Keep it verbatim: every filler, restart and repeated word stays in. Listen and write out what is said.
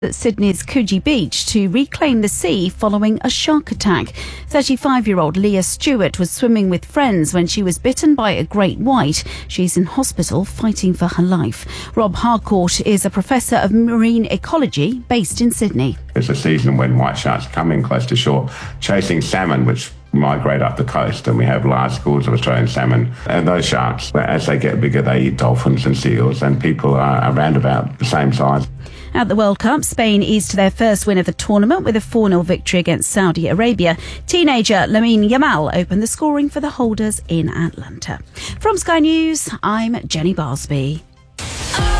at Sydney's Coogee Beach to reclaim the sea following a shark attack. thirty-five-year-old Leah Stewart was swimming with friends when she was bitten by a great white. She's in hospital fighting for her life. Rob Harcourt is a professor of marine ecology based in Sydney. It's a season when white sharks come in close to shore, chasing salmon, which migrate up the coast, and we have large schools of Australian salmon. And those sharks, as they get bigger, they eat dolphins and seals, and people are around about the same size. At the World Cup, Spain eased to their first win of the tournament with a four nil victory against Saudi Arabia. Teenager Lamine Yamal opened the scoring for the holders in Atlanta. From Sky News, I'm Jenny Barsby.